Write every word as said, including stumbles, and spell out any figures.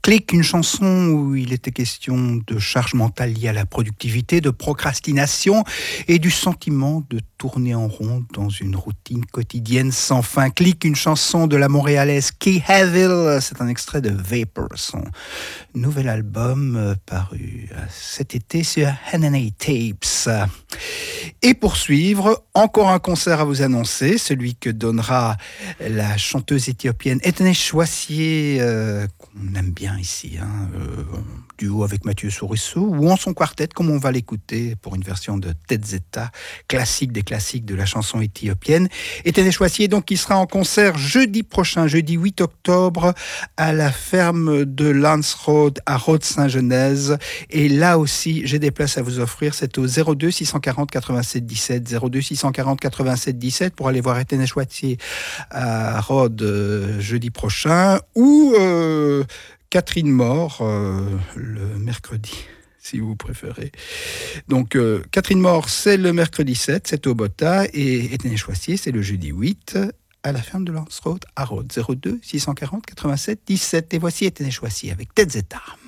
Clic, une chanson où il était question de charge mentale liée à la productivité, de procrastination et du sentiment de tourner en rond dans une routine quotidienne sans fin. Clic, une chanson de la montréalaise Key Haville, c'est un extrait de Vapor, son nouvel album paru cet été sur Hananay Tapes. Et pour suivre, encore un concert à vous annoncer, celui que donnera la chanteuse éthiopienne Ethne Choissier, euh, qu'on aime bien ici, hein, euh, duo avec Mathieu Sourisso, ou en son quartet, comme on va l'écouter pour une version de Tetzeta, classique des classiques de la chanson éthiopienne. Ethne Choissier, donc, qui sera en concert jeudi prochain, jeudi huit octobre, à la ferme de Lance Road à Rhodes-Saint-Genèse. Et là aussi, j'ai des places à vous offrir. C'est au zéro deux six cent quarante quatre-vingt-sept dix-sept, zéro deux six cent quarante quatre-vingt-sept dix-sept pour aller voir Ethne Choissier à Rhodes euh, jeudi prochain, ou euh, Catherine More euh, le mercredi, si vous préférez. Donc, euh, Catherine More, c'est le mercredi sept, c'est au Bota, et Ethne Choissier, c'est le jeudi huit, à la ferme de Lance Road à Rhodes, zéro deux six cent quarante quatre-vingt-sept dix-sept. Et voici Ethne Choissier avec Tetzeta.